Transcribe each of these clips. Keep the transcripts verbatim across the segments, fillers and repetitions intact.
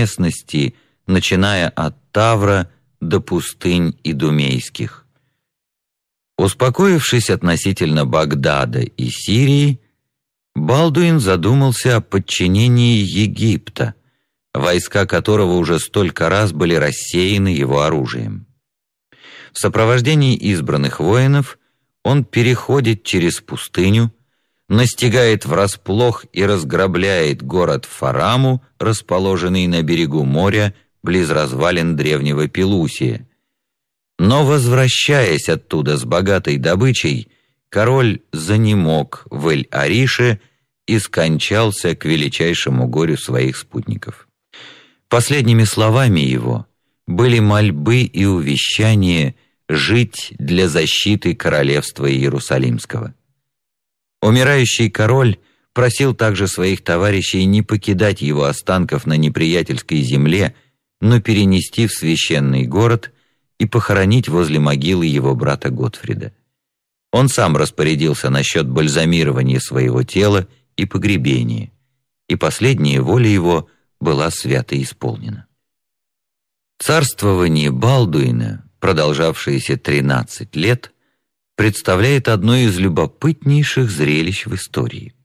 местности, начиная от Тавра до пустынь идумейских. Успокоившись относительно Багдада и Сирии, Балдуин задумался о подчинении Египта, войска которого уже столько раз были рассеяны его оружием. В сопровождении избранных воинов он переходит через пустыню, настигает врасплох и разграбляет город Фараму, расположенный на берегу моря, близ развалин древнего Пелусия. Но, возвращаясь оттуда с богатой добычей, король занемог в Эль-Арише и скончался к величайшему горю своих спутников. Последними словами его были мольбы и увещания жить для защиты королевства Иерусалимского. Умирающий король просил также своих товарищей не покидать его останков на неприятельской земле, но перенести в священный город и похоронить возле могилы его брата Готфрида. Он сам распорядился насчет бальзамирования своего тела и погребения, и последняя воля его была свято исполнена. Царствование Балдуина, продолжавшееся тринадцать лет, представляет одно из любопытнейших зрелищ в истории.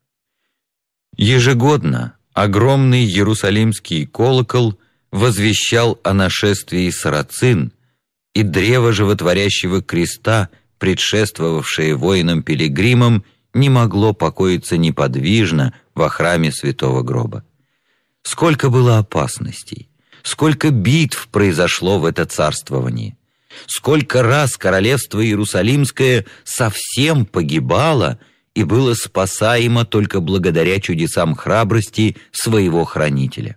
Ежегодно огромный Иерусалимский колокол возвещал о нашествии сарацин, и древо животворящего креста, предшествовавшее воинам-пилигримам, не могло покоиться неподвижно во храме Святого Гроба. Сколько было опасностей, сколько битв произошло в это царствование, сколько раз королевство Иерусалимское совсем погибало и было спасаемо только благодаря чудесам храбрости своего хранителя.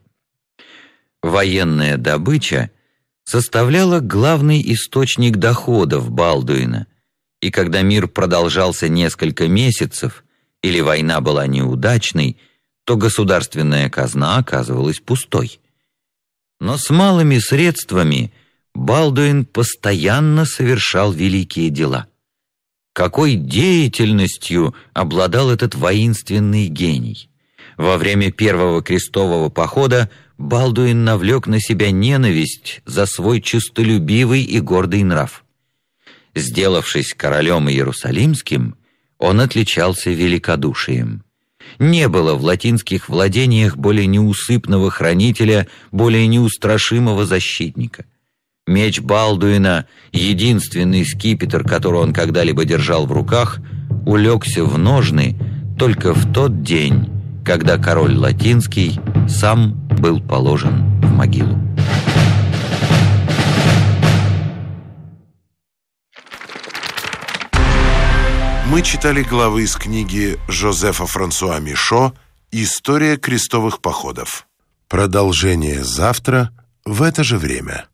Военная добыча составляла главный источник доходов Балдуина, и когда мир продолжался несколько месяцев или война была неудачной, то государственная казна оказывалась пустой. Но с малыми средствами Балдуин постоянно совершал великие дела. Какой деятельностью обладал этот воинственный гений! Во время первого крестового похода Балдуин навлек на себя ненависть за свой честолюбивый и гордый нрав. Сделавшись королем Иерусалимским, он отличался великодушием. Не было в латинских владениях более неусыпного хранителя, более неустрашимого защитника. Меч Балдуина, единственный скипетр, который он когда-либо держал в руках, улегся в ножны только в тот день, когда король латинский сам был положен в могилу. Мы читали главы из книги Жозефа Франсуа Мишо «История крестовых походов». Продолжение завтра в это же время.